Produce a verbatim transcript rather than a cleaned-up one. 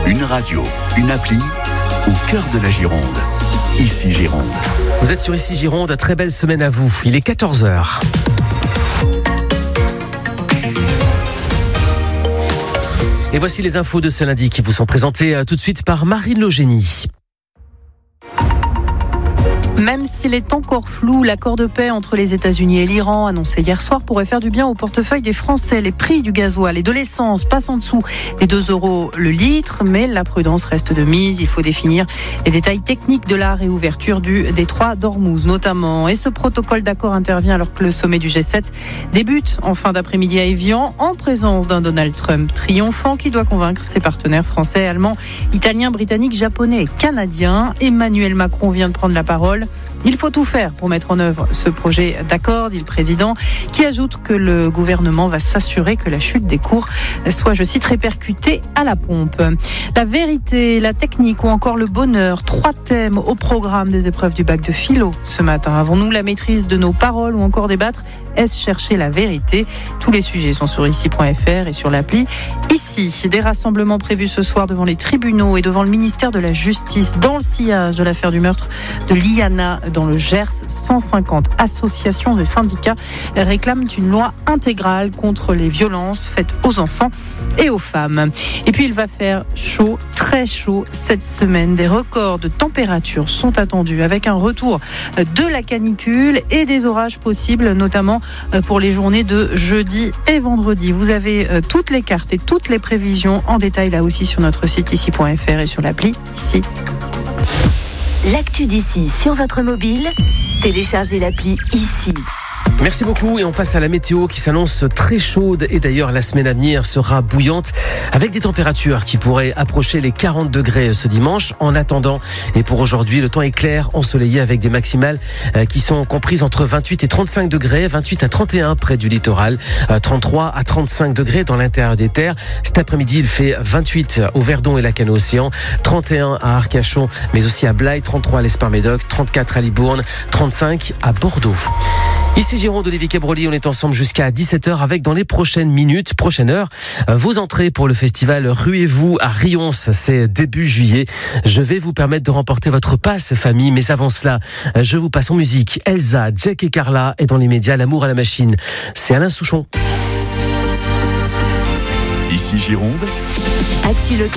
Une radio, une appli, au cœur de la Gironde. Ici Gironde. Vous êtes sur Ici Gironde, très belle semaine à vous. Il est quatorze heures. Et voici les infos de ce lundi qui vous sont présentées tout de suite par Marine Logénie. Même s'il est encore flou, l'accord de paix entre les États-Unis et l'Iran, annoncé hier soir, pourrait faire du bien au portefeuille des Français. Les prix du gasoil et de l'essence passent en dessous des deux euros le litre, mais la prudence reste de mise. Il faut définir les détails techniques de la réouverture du détroit d'Ormuz, notamment. Et ce protocole d'accord intervient alors que le sommet du G sept débute en fin d'après-midi à Évian, en présence d'un Donald Trump triomphant qui doit convaincre ses partenaires français, allemands, italiens, britanniques, japonais et canadiens. Emmanuel Macron vient de prendre la parole. Il faut tout faire pour mettre en œuvre ce projet d'accord, dit le président, qui ajoute que le gouvernement va s'assurer que la chute des cours soit, je cite, répercutée à la pompe. La vérité, la technique ou encore le bonheur, trois thèmes au programme des épreuves du bac de philo ce matin. Avons-nous la maîtrise de nos paroles ou encore débattre? Est-ce chercher la vérité? Tous les sujets sont sur ici point f r et sur l'appli Ici. Des rassemblements prévus ce soir devant les tribunaux et devant le ministère de la Justice dans le sillage de l'affaire du meurtre de Liana dans le Gers. cent cinquante associations et syndicats réclament une loi intégrale contre les violences faites aux enfants et aux femmes. Et puis il va faire chaud, très chaud cette semaine. Des records de température sont attendus avec un retour de la canicule et des orages possibles, notamment pour les journées de jeudi et vendredi. Vous avez toutes les cartes et toutes les prévisions en détail là aussi sur notre site ici point f r et sur l'appli Ici. L'actu d'ici sur votre mobile, téléchargez l'appli Ici. Merci beaucoup et on passe à la météo qui s'annonce très chaude et d'ailleurs la semaine à venir sera bouillante avec des températures qui pourraient approcher les quarante degrés ce dimanche. En attendant, et pour aujourd'hui, le temps est clair, ensoleillé avec des maximales qui sont comprises entre vingt-huit et trente-cinq degrés, vingt-huit à trente et un près du littoral, trente-trois à trente-cinq degrés dans l'intérieur des terres. Cet après-midi, il fait vingt-huit au Verdon et la Canaux-Océan, trente et un à Arcachon, mais aussi à Blaye, trente-trois à l'Esparmédoc, trente-quatre à Libourne, trente-cinq à Bordeaux. Ici Gironde, Olivier Cabroli, on est ensemble jusqu'à dix-sept heures avec dans les prochaines minutes, prochaine heure, vos entrées pour le festival Ruez-vous à Rions, c'est début juillet. Je vais vous permettre de remporter votre passe famille, mais avant cela, je vous passe en musique Elsa, Jack et Carla et dans les médias L'amour à la machine. C'est Alain Souchon. Ici Gironde. Actu locale.